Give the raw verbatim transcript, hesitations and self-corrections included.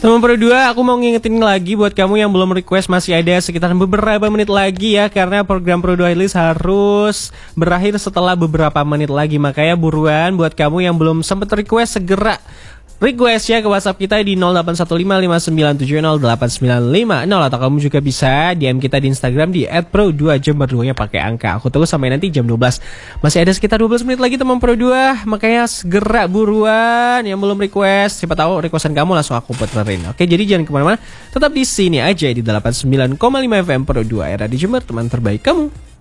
Teman Pro dua, aku mau ngingetin lagi buat kamu yang belum request, masih ada sekitar beberapa menit lagi ya, karena program Pro dua List harus berakhir setelah beberapa menit lagi. Makanya buruan buat kamu yang belum sempat request, segera request ya ke WhatsApp kita di nol delapan satu lima lima sembilan tujuh nol delapan sembilan lima nol, atau kamu juga bisa D M kita di Instagram di et pro dua, Jember dua-nya pakai angka. Aku tunggu sampai nanti jam dua belas. Masih ada sekitar dua belas menit lagi teman Pro dua, makanya segera buruan yang belum request. Siapa tahu requestan kamu langsung aku puterin. Oke, jadi jangan kemana-mana, tetap di sini aja di delapan puluh sembilan koma lima F M Pro dua, era di Jember, teman terbaik kamu.